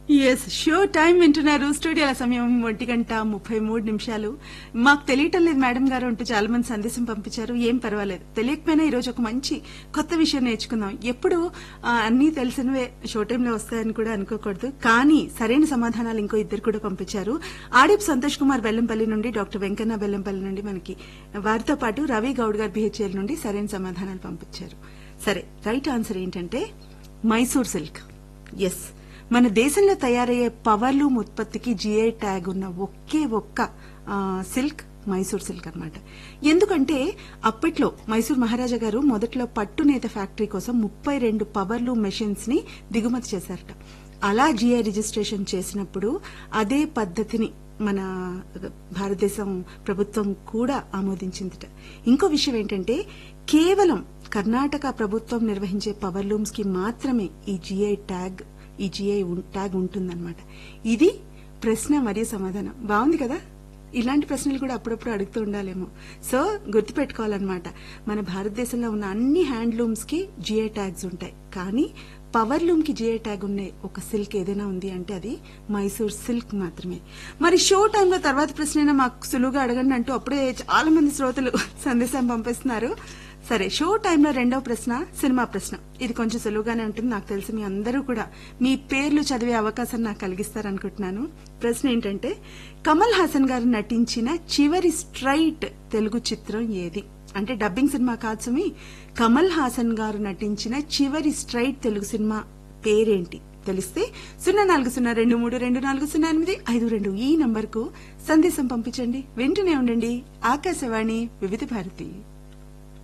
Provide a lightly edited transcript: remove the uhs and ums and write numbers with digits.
Yes show time వింటున్నారు. స్టూడియోల సమయం 1:33. మాకు తెలియటం లేదు మేడం గారు అంటూ చాలా మంది సందేశం పంపించారు. ఏం పర్వాలేదు, తెలియకపోయినా ఈ రోజు ఒక మంచి కొత్త విషయం నేర్చుకుందాం. ఎప్పుడు అన్నీ తెలిసినవే షో టైంలో వస్తాయని కూడా అనుకోకూడదు. కానీ సరైన సమాధానాలు ఇంకో ఇద్దరు కూడా పంపించారు. ఆడిప్ సంతోష్ కుమార్ బెల్లంపల్లి నుండి, డాక్టర్ వెంకన్న బెల్లంపల్లి నుండి, మనకి వారితో పాటు రవి గౌడ్ గారు బిహెచ్ఎల్ నుండి సరైన సమాధానాలు పంపించారు. సరే, రైట్ ఆన్సర్ ఏంటంటే మైసూర్ సిల్క్. ఎస్, మన దేశంలో తయారయ్యే పవర్లూమ్ ఉత్పత్తికి జీఐ ట్యాగ్ ఉన్న ఒకే ఒక్క సిల్క్ మైసూర్ సిల్క్ అన్నమాట. ఎందుకంటే అప్పట్లో మైసూర్ మహారాజా గారు మొదట్లో పట్టునేత ఫ్యాక్టరీ కోసం 32 పవర్లూమ్ మెషిన్స్ ని దిగుమతి చేశారట. అలా జీఐ రిజిస్ట్రేషన్ చేసినప్పుడు అదే పద్ధతిని మన భారతదేశం ప్రభుత్వం కూడా ఆమోదించిందిట. ఇంకో విషయం ఏంటంటే కేవలం కర్ణాటక ప్రభుత్వం నిర్వహించే పవర్లూమ్స్ కి మాత్రమే ఈ జీఐ ట్యాగ్ ఉంటుందన్నమాట. ఇది ప్రశ్న మరియు సమాధానం. బాగుంది కదా? ఇలాంటి ప్రశ్నలు కూడా అప్పుడప్పుడు అడుగుతూ ఉండాలేమో. సో గుర్తుపెట్టుకోవాలన్నమాట, మన భారతదేశంలో ఉన్న అన్ని హ్యాండ్లూమ్స్ కి జీఐ ట్యాగ్స్ ఉంటాయి. కానీ పవర్లూమ్ కి జీఐ ట్యాగ్ ఉన్న ఒక సిల్క్ ఏదైనా ఉంది అంటే అది మైసూర్ సిల్క్ మాత్రమే. మరి షో టైంలో తర్వాత ప్రశ్న మాకు సులువుగా అడగండి అంటూ అప్పుడే చాలా మంది శ్రోతలు సందేశం పంపిస్తున్నారు. సరే, షో టైంలో రెండవ ప్రశ్న సినిమా ప్రశ్న. ఇది కొంచెం సులువుగానే ఉంటుంది. నాకు తెలిసి మీ అందరూ కూడా మీ పేర్లు చదివే అవకాశం నాకు కలిగిస్తారనుకుంటున్నాను. ప్రశ్న ఏంటంటే, కమల్ హాసన్ గారు నటించిన చివరి స్ట్రైట్ తెలుగు చిత్రం ఏది? అంటే డబ్బింగ్ సినిమా కాదు సుమి, కమల్ హాసన్ గారు నటించిన చివరి స్ట్రైట్ తెలుగు సినిమా పేరేంటి? తెలిస్తే 0402324085 ఈ నంబర్ కు సందేశం పంపించండి. వింటూనే ఉండండి ఆకాశవాణి వివిధ భారతి.